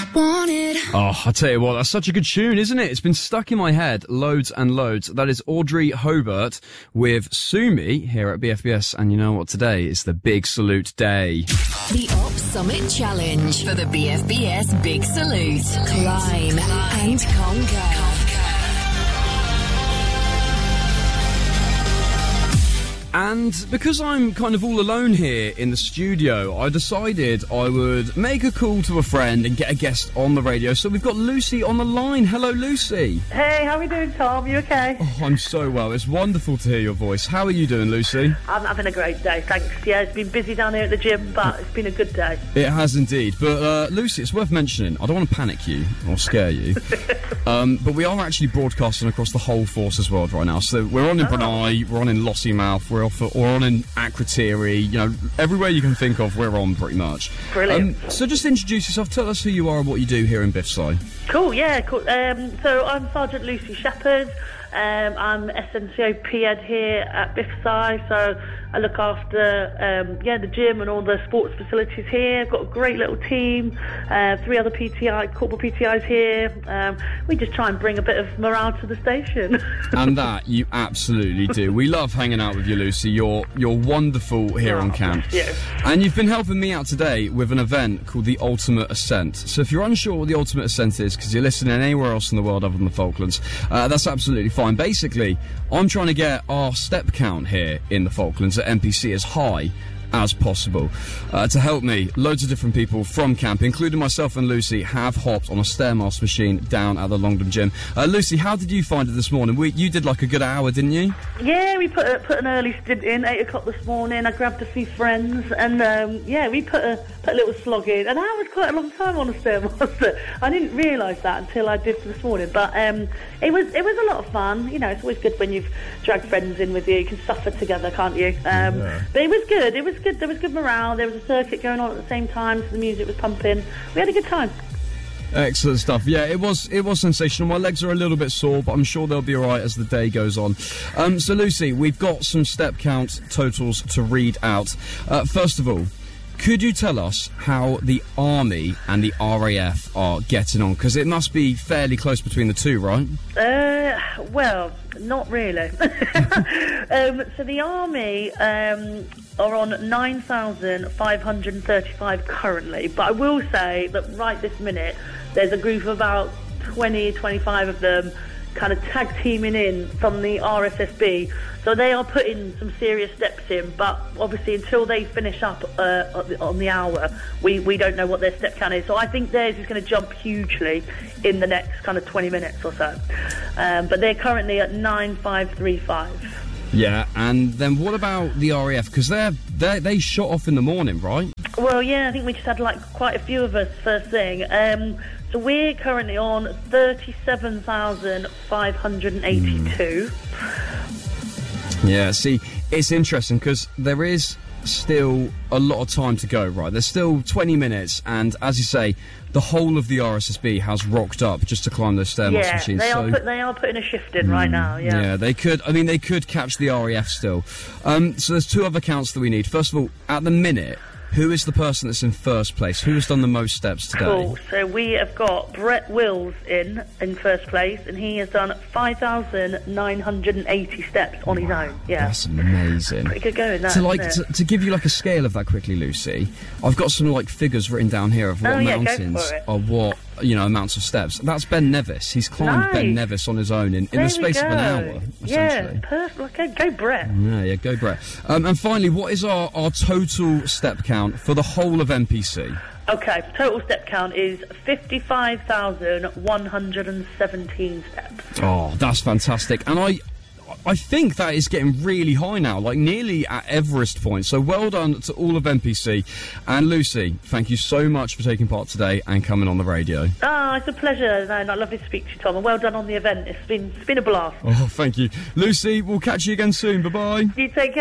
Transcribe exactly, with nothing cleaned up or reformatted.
wanted. Oh, I tell you what, that's such a good tune, isn't it? It's been stuck in my head loads and loads. That is Audrey Hobart with Sue Me here at B F B S. And you know what? Today is the Big Salute Day. The Op Summit Challenge for the B F B S Big Salute. Climb and conquer. And because I'm kind of all alone here in the studio, I decided I would make a call to a friend and get a guest on the radio. So we've got Lucy on the line. Hello, Lucy. Hey, how are we doing, Tom? You okay? Oh, I'm so well. It's wonderful to hear your voice. How are you doing, Lucy? I'm having a great day, thanks. Yeah, it's been busy down here at the gym, but it's been a good day. It has indeed. But, uh, Lucy, it's worth mentioning, I don't want to panic you or scare you, um, but we are actually broadcasting across the whole Forces world right now. So we're on in oh. Brunei, we're on in Lossiemouth, we're off, or on in Akrotiri, you know, everywhere you can think of, we're on pretty much. Brilliant. Um, so just introduce yourself, tell us who you are and what you do here in B F S I. Cool, yeah, cool. Um, so I'm Sergeant Lucy Shepherd. Um, I'm S N C O P Ed here at B F S I, so I look after um, yeah the gym and all the sports facilities here. I've got a great little team, uh, three other P T I, corporal P T Is here. Um, we just try and bring a bit of morale to the station. And that you absolutely do. We love hanging out with you, Lucy. You're you're wonderful here oh, on camp. Yes. And you've been helping me out today with an event called the Ultimate Ascent. So if you're unsure what the Ultimate Ascent is, because you're listening anywhere else in the world other than the Falklands, uh, that's absolutely fine. Basically, I'm trying to get our step count here in the Falklands at N P C as high as possible. Uh, to help me, loads of different people from camp, including myself and Lucy, have hopped on a Stairmaster machine down at the Longdon gym. Uh, Lucy, how did you find it this morning? We, you did like a good hour, didn't you? Yeah, we put a, put an early stint in, eight o'clock this morning. I grabbed a few friends, and um, yeah, we put a put a little slog in. An hour was quite a long time on a Stairmaster. I didn't realise that until I did this morning, but um, it was it was a lot of fun. You know, it's always good when you've dragged friends in with you. You can suffer together, can't you? Um, yeah. But it was good. It was good. There was good morale. There was a circuit going on at the same time, so the music was pumping. We had a good time. Excellent stuff. Yeah, it was it was sensational. My legs are a little bit sore, but I'm sure they'll be all right as the day goes on. Um, so, Lucy, we've got some step count totals to read out. Uh, first of all, could you tell us how the Army and the R A F are getting on? Because it must be fairly close between the two, right? Uh, well, not really. um, so the Army um, are on nine thousand five hundred thirty-five currently, but I will say that right this minute, there's a group of about twenty, twenty-five of them kind of tag teaming in from the R S S B. So they are putting some serious steps in, but obviously until they finish up uh, on the hour, we, we don't know what their step count is. So I think theirs is going to jump hugely in the next kind of twenty minutes or so. Um, but they're currently at nine five three five. Yeah, and then what about the R A F? Because they're, they they shot off in the morning, right? Well, yeah, I think we just had like quite a few of us first thing. Um, so we're currently on thirty-seven thousand five hundred eighty-two. Mm. Yeah, see, it's interesting because there is still a lot of time to go, right? There's still twenty minutes, and as you say, the whole of the R S S B has rocked up just to climb those Stairmaster yeah, machines. They, so, are put, they are putting a shift in mm, right now, yeah. Yeah, they could, I mean, they could catch the R A F still. Um, so there's two other counts that we need. First of all, at the minute, who is the person that's in first place? Who has done the most steps today? Cool. So we have got Brett Wills in in first place, and he has done five thousand nine hundred eighty steps on his own. Yeah, that's amazing. Pretty good going, that. To like isn't it? to, to give you like a scale of that quickly, Lucy, I've got some like figures written down here of what oh, yeah, mountains are what, you know, amounts of steps. That's Ben Nevis. He's climbed nice. Ben Nevis on his own in, in the space of an hour. Yeah, perfect. Okay, go Brett. Yeah, yeah, go Brett. Um, and finally, what is our, our total step count for the whole of N P C? Okay, total step count is fifty-five thousand one hundred seventeen steps. Oh, that's fantastic. And I I think that is getting really high now, like nearly at Everest point. So well done to all of N P C. And Lucy, thank you so much for taking part today and coming on the radio. Ah, oh, it's a pleasure. No, no, lovely to speak to you, Tom. And well done on the event. It's been, it's been a blast. Oh, thank you. Lucy, we'll catch you again soon. Bye-bye. You take care.